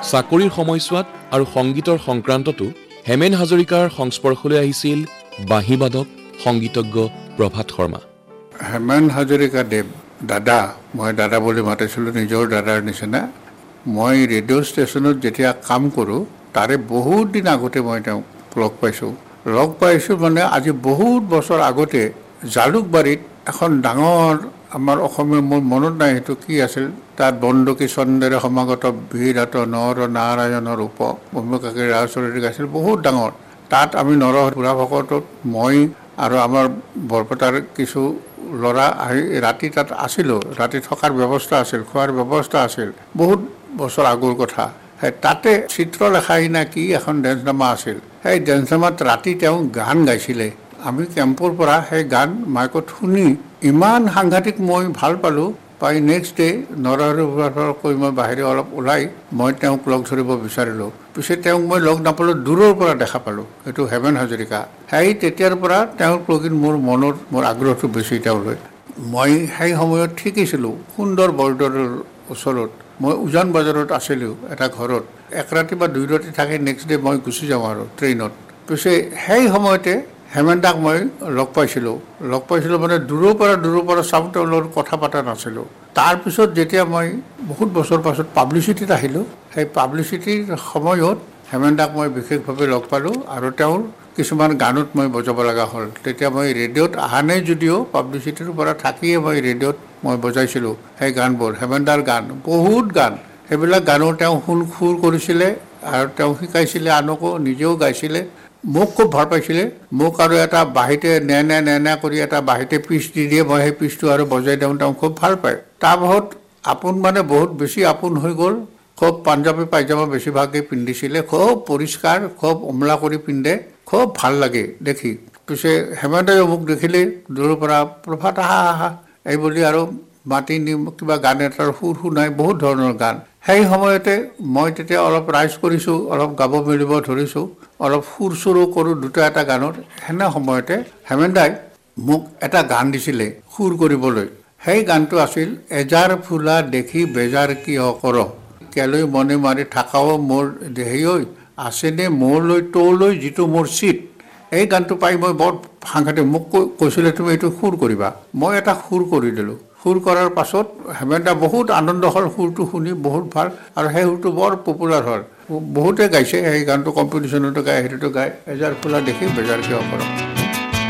চাকৰিৰ সময়ছোৱাত আৰু সংগীতৰ সংক্ৰান্ততো হেমেন হাজৰিকাৰ সংস্পৰ্শলৈ আহিছিল বাঁহীবাদক সংগীতজ্ঞ প্ৰভাত শৰ্মা। হেমেন হাজৰিকা দেৱ দাদা, মই দাদা বুলি মাতিছিলোঁ, নিজৰ দাদাৰ নিচিনা। মই ৰেডিঅ' ষ্টেচনত যেতিয়া কাম কৰোঁ তাৰে বহুত দিন আগতে মই তেওঁক লগ পাইছোঁ মানে আজি বহুত বছৰ আগতে জালুকবাৰীত এখন ডাঙৰ আমাৰ অসমীয়া, মোৰ মনত নাই সেইটো কি আছিল, তাত বন্দকী চন্দ্ৰে সমাগত বিৰাট নৰ নাৰায়ণৰ উপ ভূমিকাকে ৰাজচৰিত গাইছিল, বহুত ডাঙৰ। তাত আমি নৰসিংহ ভকতত মই আৰু আমাৰ বৰপেটাৰ কিছু ল'ৰা আহি ৰাতি তাত আছিলোঁ। ৰাতি থকাৰ ব্যৱস্থা আছিল, খোৱাৰ ব্যৱস্থা আছিল, বহুত বছৰ আগৰ কথা। সেই তাতে চিত্ৰলেখাই নে কি এখন ডেন্সনামা আছিল। সেই ডেন্সনামাত ৰাতি তেওঁ গান গাইছিলে। আমি কেম্পৰ পৰা সেই গান মাইকত শুনি ইমান সাংঘাতিক মই ভাল পালোঁ। পাই নেক্সট ডে নৰসিংহৰ কৈ মই বাহিৰে অলপ ওলাই মই তেওঁক লগ ধৰিব বিচাৰিলোঁ। পিছে তেওঁক মই লগ নাপালোঁ, দূৰৰ পৰা দেখা পালোঁ, এইটো হেমেন হাজৰিকা। সেই তেতিয়াৰ পৰা তেওঁৰ প্ৰতি মোৰ আগ্ৰহটো বেছি তেওঁলৈ। মই সেই সময়ত শিকিছিলোঁ সুন্দৰ বৰদলৈৰ ওচৰত। মই উজান বজাৰত আছিলোঁ এটা ঘৰত, এক ৰাতি বা 2 ৰাতি থাকি নেক্সট ডে মই গুচি যাওঁ আৰু ট্ৰেইনত। পিছে সেই সময়তে হেমেন দাক মই লগ পাইছিলোঁ মানে দূৰৰ পৰা চাওঁ, তেওঁৰ লগত কথা পতা নাছিলোঁ। তাৰপিছত যেতিয়া মই বহুত বছৰ পাছত পাব্লিচিটিত আহিলোঁ, সেই পাব্লিচিটিৰ সময়ত হেমেন দাক মই বিশেষভাৱে লগ পালোঁ আৰু তেওঁৰ কিছুমান গানত মই বজাব লগা হ'ল। তেতিয়া মই ৰেডিঅ'ত অহা নাই যদিও পাব্লিচিটিৰ পৰা থাকিয়ে মই ৰেডিঅ'ত মই বজাইছিলোঁ সেই গানবোৰ, হেমেন দাৰ গান, বহুত গান। সেইবিলাক গানো তেওঁ সুৰ কৰিছিলে আৰু তেওঁ শিকাইছিলে আনকো, নিজেও গাইছিলে। মোক খুব ভাল পাইছিলে। মোক আৰু এটা বাঁহীতে নেনে কৰি এটা বাঁহীতে পিচ দি দিয়ে, মই সেই পিচটো আৰু বজাই দিওঁ, তেওঁ খুব ভাল পায়। তাৰপাছত আপোন মানে বহুত বেছি আপোন হৈ গ'ল। খুব পাঞ্জাবী পাইজামা বেছিভাগেই পিন্ধিছিলে, খুব পৰিষ্কাৰ, খুব উমলা কৰি পিন্ধে, খুব ভাল লাগে দেখি। পিছে হেমেন দাইও মোক দেখিলে দূৰৰ পৰা প্ৰভাত আহা এই বুলি আৰু মাতি নি কিবা গান এটাৰ সুৰ শুনাই, বহুত ধৰণৰ গান। সেই সময়তে মই তেতিয়া অলপ ৰাইজ কৰিছোঁ, অলপ গাব মেলিব ধৰিছোঁ, অলপ সুৰ চুৰো কৰোঁ 2-এটা গানত। সেনে সময়তে হেমেন দাই মোক এটা গান দিছিলে সুৰ কৰিবলৈ। সেই গানটো আছিল এজাৰ ফুলা দেখি বেজাৰ কিয় কৰ, কেলৈ মনে মাৰি থাকাও মোৰ দেহি ঐ, আছেনে মোৰলৈ তলৈ যিটো মোৰ চিত। এই গানটো পাই মই বৰ সাংঘাতিক, মোক কৈছিলে তুমি এইটো সুৰ কৰিবা। মই এটা সুৰ কৰি দিলোঁ। সুৰ কৰাৰ পাছত হেমেন দা বহুত আনন্দ হ'ল, সুৰটো শুনি বহুত ভাল, আৰু সেই সুৰটো বৰ পপুলাৰ হ'ল। বহুতে গাইছে সেই গানটো, কম্পিটিশ্যনতো গায়, সেইটোতো গায়, এজাৰ ফুলা দেখি বেজাৰ কিয় কৰ।